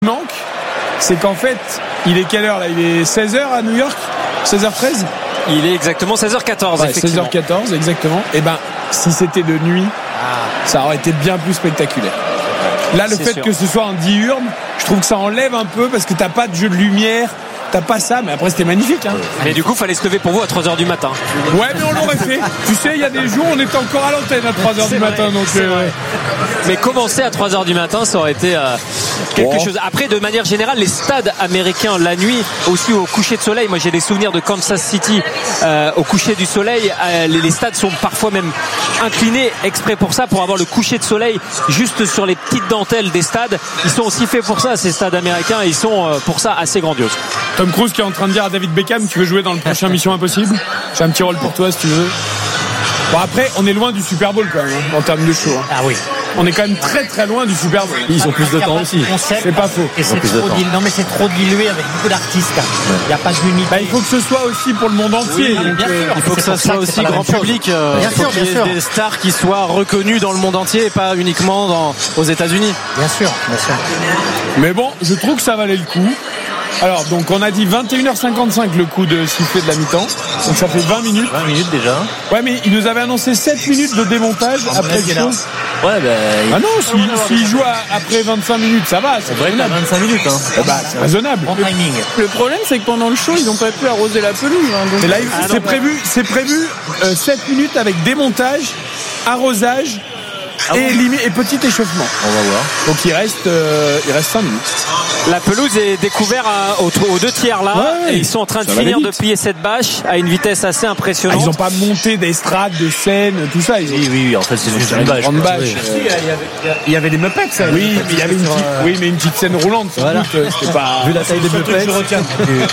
manque, c'est qu'en fait, il est quelle heure là ? Il est 16h à New York ? 16h13 ? Il est exactement 16h14. Ouais, 16h14, exactement. Et ben, si c'était de nuit, ça aurait été bien plus spectaculaire. Là, le fait que ce soit en diurne, je trouve que ça enlève un peu parce que t'as pas de jeu de lumière. T'as pas ça, mais après c'était magnifique. Hein. Mais du coup, fallait se lever pour vous à 3h du matin. Ouais, mais on l'aurait fait. Tu sais, il y a des jours, on était encore à l'antenne à 3h du matin. Donc, mais commencer à 3h du matin, ça aurait été quelque chose. Après, de manière générale, les stades américains, la nuit, aussi au coucher de soleil. Moi, j'ai des souvenirs de Kansas City au coucher du soleil. Les stades sont parfois même inclinés exprès pour ça, pour avoir le coucher de soleil juste sur les petites dentelles des stades. Ils sont aussi faits pour ça, ces stades américains. Ils sont pour ça assez grandioses. Tom Cruise qui est en train de dire à David Beckham, tu veux jouer dans le prochain Mission Impossible ? J'ai un petit rôle pour toi si tu veux. Bon, après, on est loin du Super Bowl quand même, hein, en termes de show. Hein. Ah oui. On est quand même très très loin du Super Bowl. Ils ont plus de temps aussi. C'est pas faux. Et c'est trop non mais c'est trop dilué avec beaucoup d'artistes. Il n'y a pas d'unité. Bah, il faut que ce soit aussi pour le monde entier. Oui, bien sûr. Il faut que ça soit aussi grand public. Bien sûr, qu'il y ait des stars qui soient reconnues dans le monde entier et pas uniquement aux États-Unis. Bien sûr, bien sûr. Mais bon, je trouve que ça valait le coup. Alors, donc, on a dit 21h55 le coup de sifflet de la mi-temps. Donc, ça fait 20 minutes. 20 minutes déjà. Ouais, mais il nous avait annoncé 7 minutes de démontage après le show. Ouais, ah non, s'il joue après 25 minutes, ça va. Ça devrait être à 25 minutes. Hein. C'est raisonnable. Bon timing. Le problème, c'est que pendant le show, ils n'ont pas pu arroser la pelouse. Hein, donc... Et là, c'est prévu 7 minutes avec démontage, arrosage et petit échauffement. On va voir. Donc, il reste 5 minutes. La pelouse est découverte aux 2 tiers là. Ouais, et ils sont en train de finir de plier cette bâche à une vitesse assez impressionnante. Ils n'ont pas monté d'estrades, de scènes, tout ça. Oui, en fait, c'est juste une bâche. Grande bâche. Il y avait des Muppets, ça. Oui, mais il y avait une petite scène roulante. Voilà. C'était pas. Vu la taille des Muppets, je retiens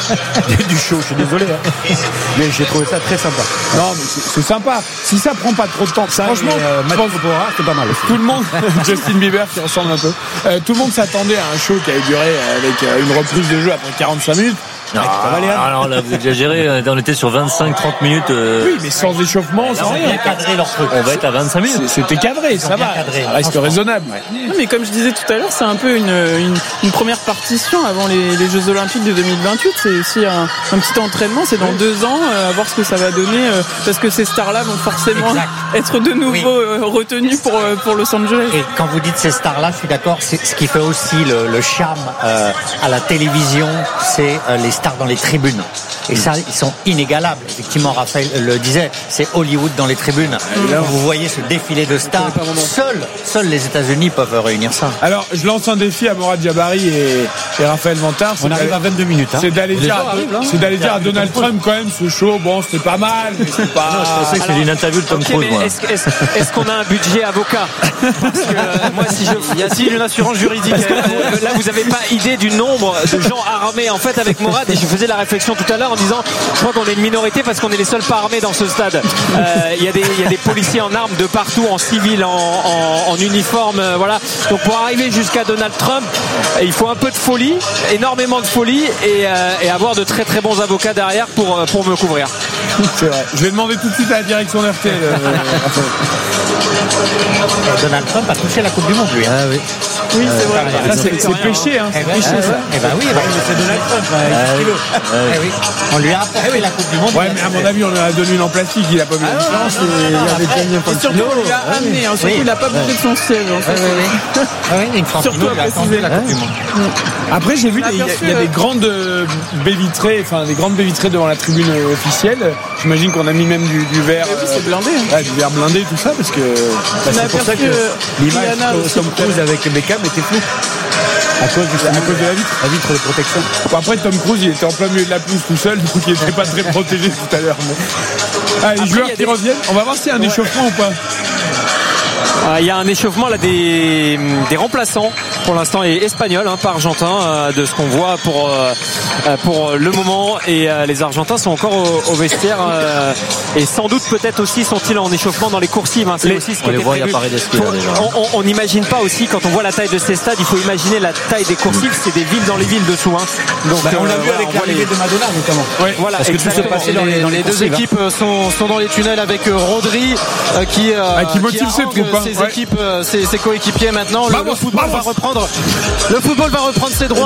du show. Je suis désolé, hein. Mais j'ai trouvé ça très sympa. Non, mais c'est sympa. Si ça prend pas trop de temps, ça, franchement, je pense que c'est pas mal. Tout le monde, Justin Bieber qui ressemble un peu. Tout le monde s'attendait à un show qui allait durer avec une reprise de jeu après 45 minutes. Non, alors là, vous exagérez. On était sur 25-30 minutes. Oui, mais sans échauffement, sans rien. On va être à 25 minutes. C'était cadré, ça va. Ça reste raisonnable. Non, mais comme je disais tout à l'heure, c'est un peu une première partition avant les Jeux Olympiques de 2028. C'est aussi un petit entraînement. C'est dans 2 ans, à voir ce que ça va donner. Parce que ces stars-là vont forcément être de nouveau retenues pour Los Angeles. Et quand vous dites ces stars-là, je suis d'accord. C'est ce qui fait aussi le charme à la télévision, c'est les stars dans les tribunes. Et ça, ils sont inégalables. Effectivement, Raphaël le disait, c'est Hollywood dans les tribunes. Vous voyez ce défilé de stars. Seuls les États-Unis peuvent réunir ça. Alors, je lance un défi à Morad Jabari et Raphaël Vantard. On arrive à 22 minutes. Hein. C'est d'aller dire à Donald Trump quand même, ce show, bon, c'était pas mal, mais c'est pas. Non, je pensais que c'était une interview de Tom Cruise. Moi. Est-ce qu'on a un budget avocat ? Parce que moi, il y a une assurance juridique. Là, vous n'avez pas idée du nombre de gens armés. En fait, avec Morad, et je faisais la réflexion tout à l'heure en disant, je crois qu'on est une minorité parce qu'on est les seuls pas armés dans ce stade. Il y a des policiers en armes de partout, en civil, en uniforme, voilà. Donc pour arriver jusqu'à Donald Trump, il faut un peu de folie, énormément de folie, et avoir de très très bons avocats derrière pour me couvrir. C'est vrai. Je vais demander tout de suite à la direction d'RTL. Donald Trump a touché la Coupe du Monde, lui. Ah oui. Oui, c'est vrai. Là, c'est péché, hein. C'est Donald Trump. Oui. On lui a apporté la Coupe du Monde. Ouais, mais à mon avis, on lui a donné une en plastique. Il a pas eu de chance. Et surtout, on lui a amené. Surtout, il n'a pas bougé de son siège. Oui, surtout à préciser la Coupe du Monde. Après, j'ai vu il y a des grandes baies vitrées, devant la tribune officielle. J'imagine qu'on a mis même du verre. Oui, c'est blindé. Ouais, du verre blindé, tout ça, parce que c'est pour ça que l'image de Tom Cruise avec Beckham était floue. À cause de la vitre de protection. Bon, après, Tom Cruise, il était en plein milieu de la pelouse tout seul, donc il n'était pas très protégé tout à l'heure. Mais... les joueurs qui reviennent, on va voir s'il y a un échauffement ou pas. Il y a un échauffement là des remplaçants pour l'instant et espagnols, pas argentins, de ce qu'on voit pour le moment, et les Argentins sont encore au vestiaire, et sans doute peut-être aussi sont-ils en échauffement dans les coursives. C'est aussi ce qui on les voit, prévu. il y a Paredes qui est là déjà. On n'imagine pas aussi, quand on voit la taille de ces stades, il faut imaginer la taille des coursives. C'est des villes dans les villes dessous. Donc on l'a vu avec l'arrivée de Madonna notamment. Ouais, voilà, parce que tout se passait dans les deux équipes sont dans les tunnels avec Rodri qui motive ses troupes. Ses équipes, ses coéquipiers maintenant. Le football va reprendre reprendre. Le football va reprendre ses droits.